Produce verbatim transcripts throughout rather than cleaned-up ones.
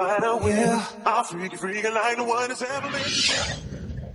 I will. I'll freak you, freak you like the one that's ever been.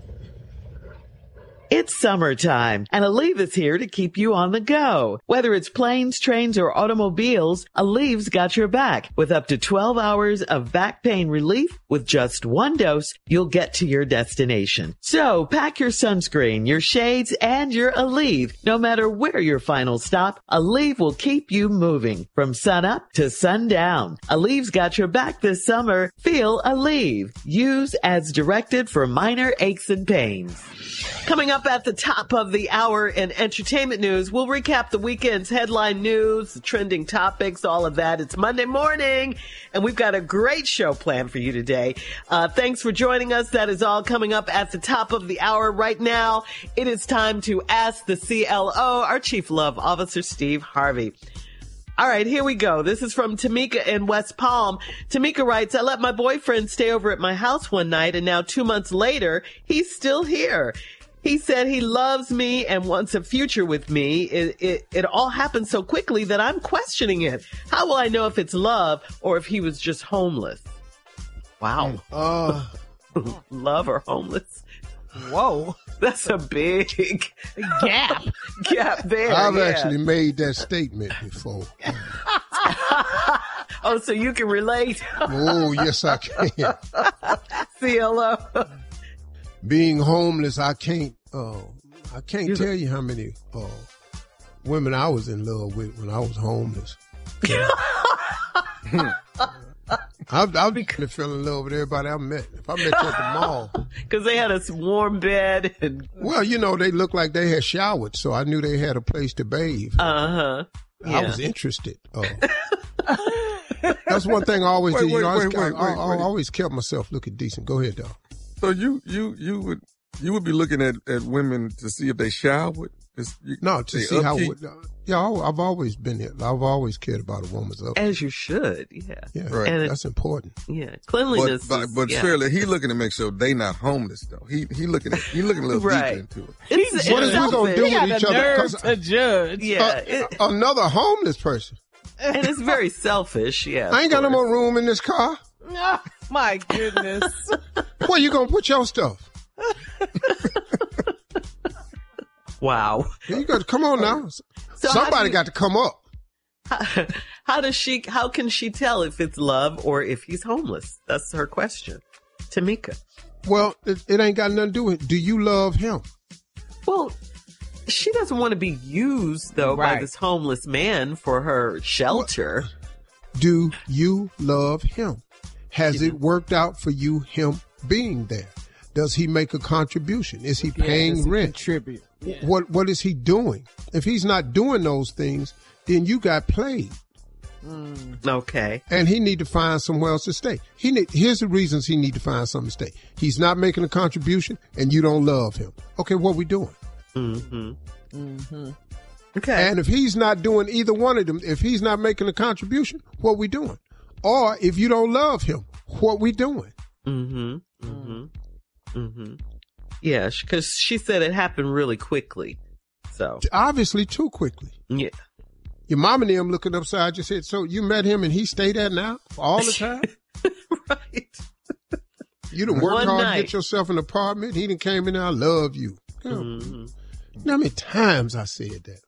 It's summertime, and Aleve is here to keep you on the go. Whether it's planes, trains, or automobiles, Aleve's got your back. With up to twelve hours of back pain relief, with just one dose, you'll get to your destination. So pack your sunscreen, your shades, and your Aleve. No matter where your final stop, Aleve will keep you moving from sun up to sundown. Aleve's got your back this summer. Feel Aleve. Use as directed for minor aches and pains. Coming up at the top of the hour in entertainment news, we'll recap the weekend's headline news, trending topics, all of that. It's Monday morning, and we've got a great show planned for you today. Uh, thanks for joining us. That is all coming up at the top of the hour. Right now, it is time to ask the C L O, our Chief Love Officer, Steve Harvey. All right, here we go. This is from Tamika in West Palm. Tamika writes, I let my boyfriend stay over at my house one night, and now two months later, he's still here. He said he loves me and wants a future with me. It, it, it all happened so quickly that I'm questioning it. How will I know if it's love or if he was just homeless? Wow. Uh, love or homeless? Whoa. That's a big gap. Gap there. I've yeah. actually made that statement before. Oh, so you can relate? Oh, yes, I can. C L O. Being homeless, I can't, uh, I can't You're tell you how many uh, women I was in love with when I was homeless. I've, I've been fell in love with everybody I met. If I met you at the mall. Because they had a warm bed. And... Well, you know, they looked like they had showered, so I knew they had a place to bathe. Uh-huh. Yeah. I was interested. Uh, that's one thing I always wait, did. You wait, know, I, wait, I, wait, I, wait, I wait. always kept myself looking decent. Go ahead, dog. So you, you, you would, you would be looking at, at women to see if they showered? You, no, to see upkeep? how. Yeah, I've always been here. I've always cared about a woman's upkeep. As you should, yeah. Yeah, right. And it, that's important. Yeah, cleanliness. But, but, but yeah. Shirley, he looking to make sure they not homeless though. He he looking at he looking a little right. deeper into it. It's, what it's is we gonna do he with each a other? Nerve to judge. Yeah, uh, it, another homeless person. And it's very selfish. Yeah, I ain't got no more room in this car. Oh, my goodness. Where you gonna put your stuff? Wow. You got to come on now. So Somebody you, got to come up. How, how does she? How can she tell if it's love or if he's homeless? That's her question, Tamika. Well, it, it ain't got nothing to do with it. Do you love him? Well, she doesn't want to be used though right. by this homeless man for her shelter. Well, do you love him? Has yeah. it worked out for you, him being there? Does he make a contribution? Is he paying yeah, he rent? Contribute. Yeah. What What is he doing? If he's not doing those things, then you got played. Mm. Okay. And he need to find somewhere else to stay. He need, here's the reasons he need to find something to stay. He's not making a contribution, and you don't love him. Okay, what we doing? Mm-hmm. Mm-hmm. Okay. And if he's not doing either one of them, if he's not making a contribution, what we doing? Or if you don't love him, what we doing? Mm-hmm. Mm-hmm. Mm-hmm. Yeah, because she said it happened really quickly. So obviously too quickly. Yeah. Your mom and them looking upside your head. So you met him and he stayed there now all the time? Right. You done worked One hard night. to get yourself an apartment. He done came in there. I love you. Mm-hmm. You know how many times I said that?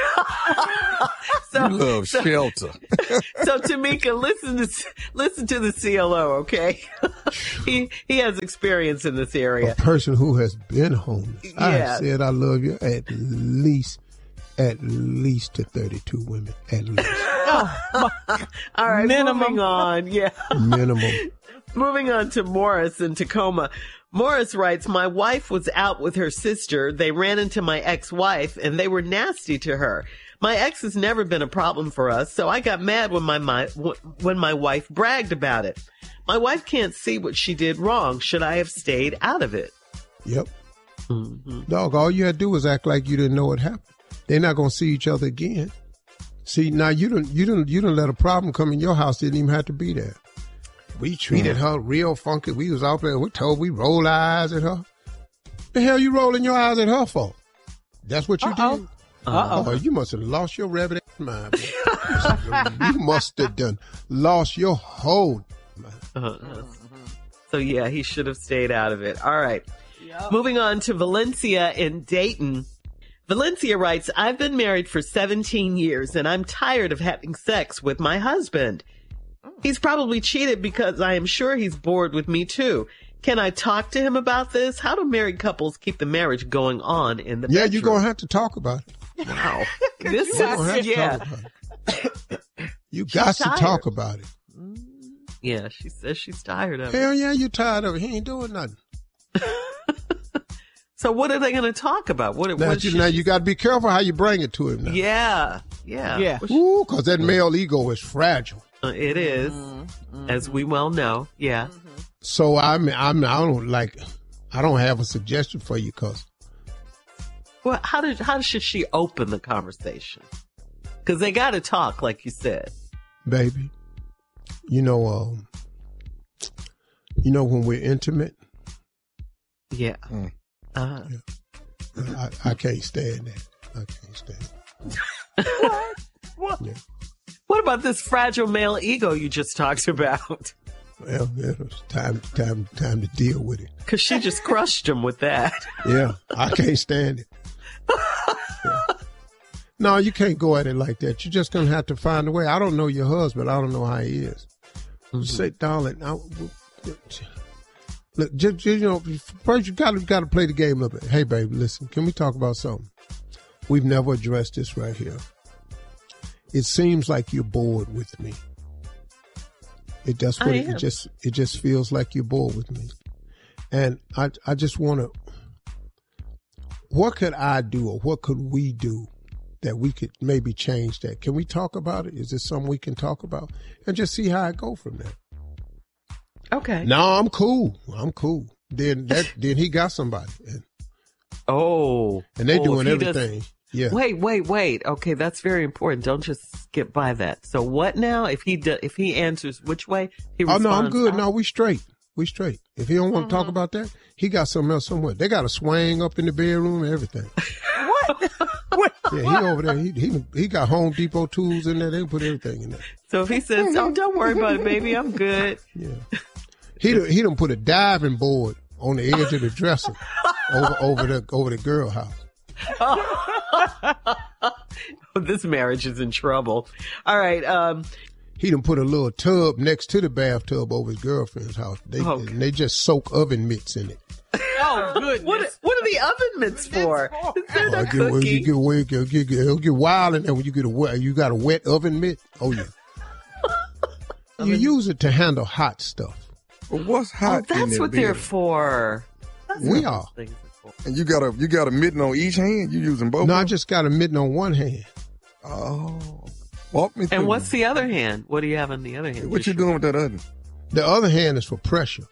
so, you love so, shelter. So Tamika, listen to listen to the C L O, okay? he he has experience in this area. A person who has been homeless. Yeah. I have said I love you at least, at least to thirty-two women, at least. Oh, all right, minimum. moving on. Yeah, minimum. Moving on to Morris in Tacoma. Morris writes, my wife was out with her sister. They ran into my ex-wife and they were nasty to her. My ex has never been a problem for us, so I got mad when my, my when my wife bragged about it. My wife can't see what she did wrong. Should I have stayed out of it? Yep. Mm-hmm. Dog, all you had to do was act like you didn't know what happened. They're not going to see each other again. See, now you don't, you don't, you don't let a problem come in your house. Didn't even have to be there. We treated her real funky. We was out there. We told we roll our eyes at her. The hell you rolling your eyes at her for? That's what you Uh-oh. did? Uh-oh. Oh, you must have lost your rabbit ass mind. You must have done lost your whole mind. Uh, so, yeah, he should have stayed out of it. All right. Yep. Moving on to Valencia in Dayton. Valencia writes, I've been married for seventeen years, and I'm tired of having sex with my husband. He's probably cheated because I am sure he's bored with me, too. Can I talk to him about this? How do married couples keep the marriage going on in the Yeah, bedroom? you're going to have to talk about it. Wow. This is, have yeah. to talk about it. You got to tired. talk about it. Yeah, she says she's tired of Hell it. yeah, you're tired of it. He ain't doing nothing. So what are they going to talk about? What, Now, what you, she, now you got to be careful how you bring it to him now. Yeah, yeah. Yeah. Ooh, because that male ego is fragile. Uh, it is, Mm-hmm. as we well know. Yeah. So I mean, I'm, I don't like, I don't have a suggestion for you because Well, how did how should she open the conversation? Because they got to talk, like you said. baby, you know, um, you know, when we're intimate, Yeah. Mm. Uh, I, I can't stand that. I can't stand it. what? What? Yeah. What about this fragile male ego you just talked about? Well, it was time, time, time to deal with it. Because she just crushed him with that. Yeah, I can't stand it. Yeah. No, you can't go at it like that. You're just gonna have to find a way. I don't know your husband. I don't know how he is. Mm-hmm. Say, darling, I, look, just, you know, first you gotta gotta play the game a little bit. Hey, baby, listen, can we talk about something? We've never addressed this right here. It seems like you're bored with me. It that's what it, it just it just feels like you're bored with me, and I I just want to. What could I do, or what could we do, that we could maybe change that? Can we talk about it? Is this something we can talk about, and just see how I go from there? Okay. No, I'm cool. I'm cool. Then that then he got somebody, and, Oh. and they oh, doing if he everything. does- Yeah. Wait, wait, wait. Okay, that's very important. Don't just skip by that. So what now? If he do, if he answers which way, he Oh responds. no, I'm good. out? No, we straight. We straight. If he don't want to talk about that, he got something else somewhere. They got a swing up in the bedroom and everything. What? What? Yeah, he over there. He he he got Home Depot tools in there. They can put everything in there. So if he says, "Oh, don't worry about it, baby, I'm good." Yeah. He done, he done put a diving board on the edge of the dresser over over the over the girl house. This marriage is in trouble. All right. Um, He done put a little tub next to the bathtub over his girlfriend's house. They Oh. and they just soak oven mitts in it. Oh, goodness. what what are the oven mitts for? They're Oh, not it get, when you cooking. get, when you get, get, get, it'll get wild in there when you get a wet, you got a wet oven mitt. Oh yeah. You use it to handle hot stuff. But what's Oh, hot in that's that what they're bed? for. That's We what are. those things are for. And you got a you got a mitten on each hand. You using both? No, of I them? just got a mitten on one hand. Oh, walk me through. And what's the other hand? What do you have on the other hand? What you doing with that other? The other hand is for pressure.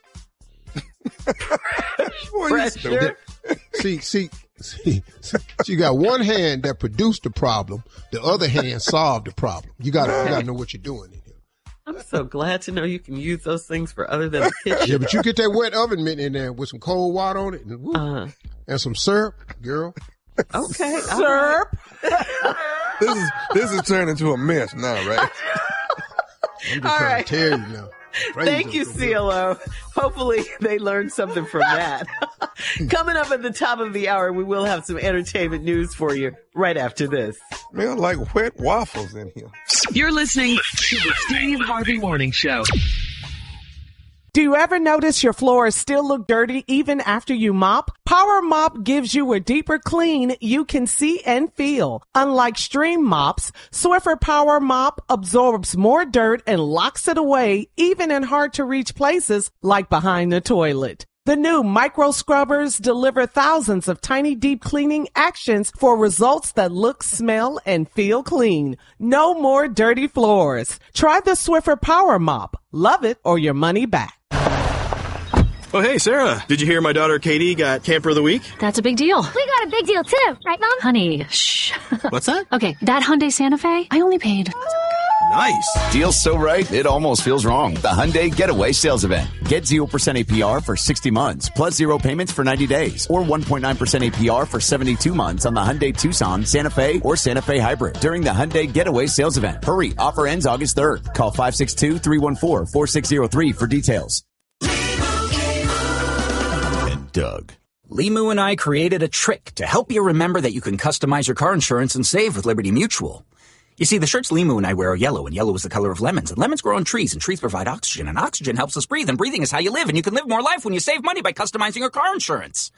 Boy, you Pressure? stupid. See, see, see, see, you got one hand that produced the problem. The other hand solved the problem. You gotta, you gotta know what you're doing in here. I'm so glad to know you can use those things for other than the kitchen. Yeah, but you get that wet oven mitt in there with some cold water on it and, woo, Uh, and some syrup, girl. okay. Syrup. This is this is turning into a mess now, right? I'm just All trying right. to tell you now. Praise Thank him you, for C L O. Hopefully they learned something from that. Coming up at the top of the hour, we will have some entertainment news for you right after this. Smell like wet waffles in here. You're listening to the Steve Harvey Morning Show. Do you ever notice your floors still look dirty even after you mop? Power Mop gives you a deeper clean you can see and feel. Unlike stream mops, Swiffer Power Mop absorbs more dirt and locks it away even in hard to reach places like behind the toilet. The new micro scrubbers deliver thousands of tiny deep cleaning actions for results that look, smell, and feel clean. No more dirty floors. Try the Swiffer Power Mop. Love it or your money back. Oh, hey, Sarah. Did you hear my daughter Katie got Camper of the Week? That's a big deal. We got a big deal too, right, Mom? Honey, shh. What's that? Okay, that Hyundai Santa Fe, I only paid Nice. Deal's so right, it almost feels wrong. The Hyundai Getaway Sales Event. Get zero percent A P R for sixty months, plus zero payments for ninety days, or one point nine percent A P R for seventy-two months on the Hyundai Tucson, Santa Fe, or Santa Fe Hybrid during the Hyundai Getaway Sales Event. Hurry, offer ends August third. Call five six two, three one four, four six zero three for details. And Doug. Limu and I created a trick to help you remember that you can customize your car insurance and save with Liberty Mutual. You see, the shirts Limu and I wear are yellow, and yellow is the color of lemons. And lemons grow on trees, and trees provide oxygen, and oxygen helps us breathe, and breathing is how you live, and you can live more life when you save money by customizing your car insurance.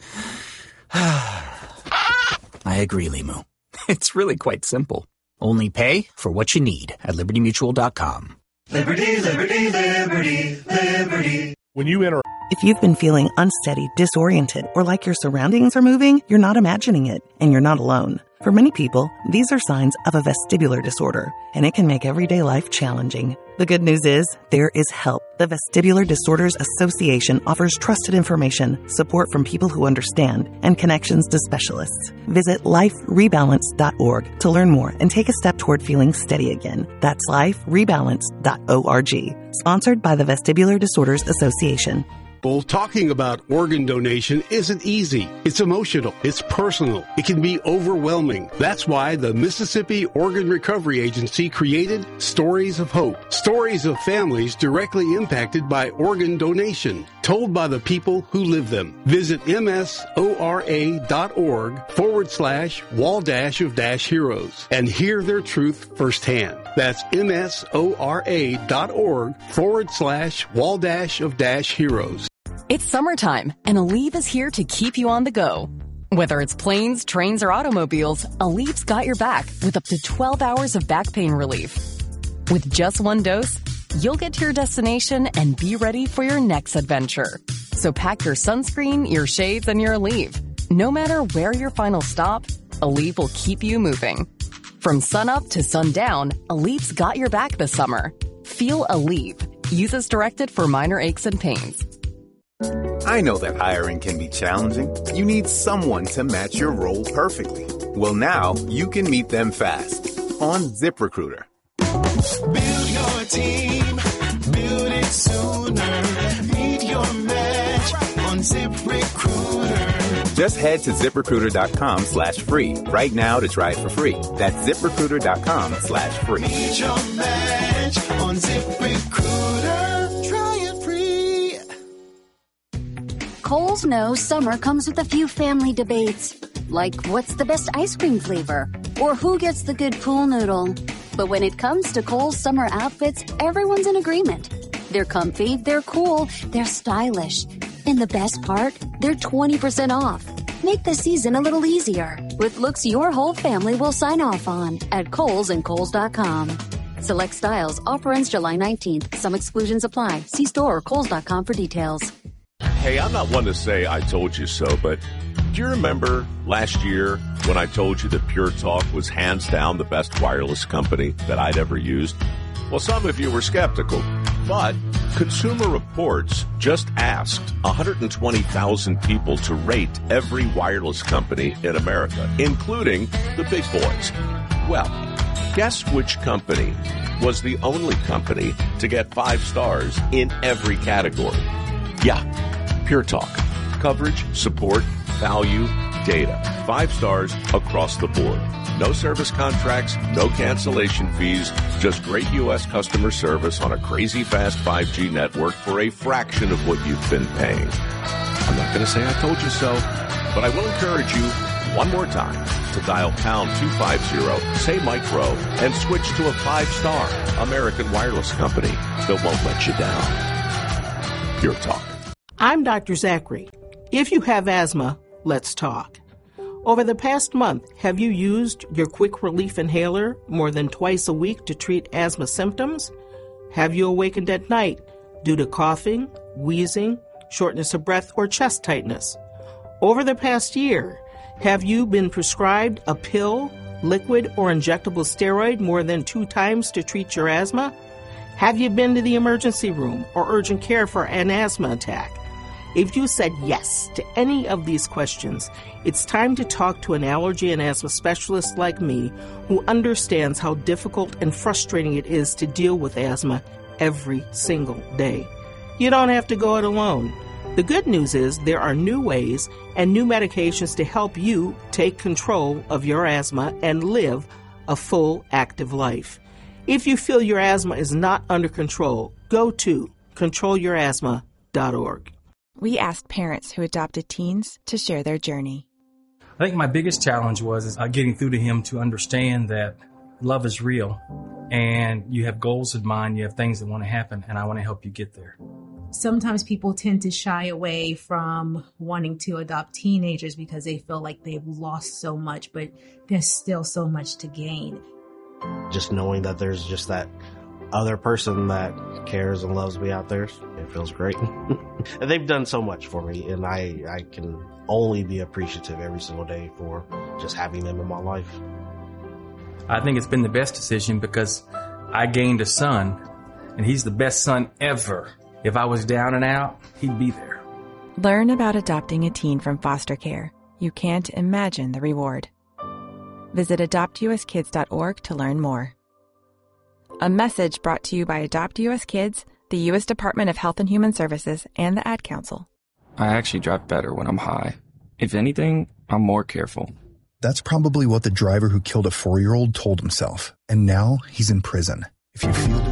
I agree, Limu. It's really quite simple. Only pay for what you need at liberty mutual dot com. Liberty, liberty, liberty, liberty. When you enter... If you've been feeling unsteady, disoriented, or like your surroundings are moving, you're not imagining it, and you're not alone. For many people, these are signs of a vestibular disorder, and it can make everyday life challenging. The good news is, there is help. The Vestibular Disorders Association offers trusted information, support from people who understand, and connections to specialists. Visit life rebalance dot org to learn more and take a step toward feeling steady again. That's life rebalance dot org. Sponsored by the Vestibular Disorders Association. Talking about organ donation isn't easy. It's emotional. It's personal. It can be overwhelming. That's why the Mississippi Organ Recovery Agency created Stories of Hope. Stories of families directly impacted by organ donation, told by the people who live them. Visit msora.org forward slash wall dash of dash heroes and hear their truth firsthand. That's msora.org forward slash wall dash of dash heroes. It's summertime, and Aleve is here to keep you on the go. Whether it's planes, trains, or automobiles, Aleve's got your back with up to twelve hours of back pain relief. With just one dose, you'll get to your destination and be ready for your next adventure. So pack your sunscreen, your shades, and your Aleve. No matter where your final stop, Aleve will keep you moving. From sunup to sundown, Aleve's got your back this summer. Feel Aleve. Use as directed for minor aches and pains. I know that hiring can be challenging. You need someone to match your role perfectly. Well, now you can meet them fast on ZipRecruiter. Build your team, build it sooner. Meet your match on ZipRecruiter. Just head to ZipRecruiter.com slash free right now to try it for free. That's ZipRecruiter.com slash free. Meet your match on ZipRecruiter. Try it free. Kohl's knows summer comes with a few family debates, like what's the best ice cream flavor, or who gets the good pool noodle. But when it comes to Kohl's summer outfits, everyone's in agreement. They're comfy, they're cool, they're stylish. And the best part, they're twenty percent off. Make the season a little easier with looks your whole family will sign off on at Kohl's and Kohl's dot com. Select styles, offer ends July nineteenth. Some exclusions apply. See store or Kohl's dot com for details. Hey, I'm not one to say I told you so, but do you remember last year when I told you that Pure Talk was hands down the best wireless company that I'd ever used? Well, some of you were skeptical, but Consumer Reports just asked one hundred twenty thousand people to rate every wireless company in America, including the big boys. Well, guess which company was the only company to get five stars in every category? Yeah, Pure Talk. Coverage, support, value, data. Five stars across the board. No service contracts, no cancellation fees, just great U S customer service on a crazy fast five G network for a fraction of what you've been paying. I'm not going to say I told you so, but I will encourage you one more time to dial pound two fifty, say micro, and switch to a five-star American wireless company that won't let you down. Pure Talk. I'm Doctor Zachary. If you have asthma, let's talk. Over the past month, have you used your quick relief inhaler more than twice a week to treat asthma symptoms? Have you awakened at night due to coughing, wheezing, shortness of breath, or chest tightness? Over the past year, have you been prescribed a pill, liquid, or injectable steroid more than two times to treat your asthma? Have you been to the emergency room or urgent care for an asthma attack? If you said yes to any of these questions, it's time to talk to an allergy and asthma specialist like me who understands how difficult and frustrating it is to deal with asthma every single day. You don't have to go it alone. The good news is there are new ways and new medications to help you take control of your asthma and live a full, active life. If you feel your asthma is not under control, go to control your asthma dot org. We asked parents who adopted teens to share their journey. I think my biggest challenge was is, uh, getting through to him to understand that love is real and you have goals in mind, you have things that want to happen, and I want to help you get there. Sometimes people tend to shy away from wanting to adopt teenagers because they feel like they've lost so much, but there's still so much to gain. Just knowing that there's just that other person that cares and loves me out there, it feels great. And they've done so much for me, and I, I can only be appreciative every single day for just having them in my life. I think it's been the best decision because I gained a son, and he's the best son ever. If I was down and out, he'd be there. Learn about adopting a teen from foster care. You can't imagine the reward. Visit adopt u s kids dot org to learn more. A message brought to you by Adopt U S Kids, the U S Department of Health and Human Services, and the Ad Council. I actually drive better when I'm high. If anything, I'm more careful. That's probably what the driver who killed a four-year-old told himself, and now he's in prison. If you feel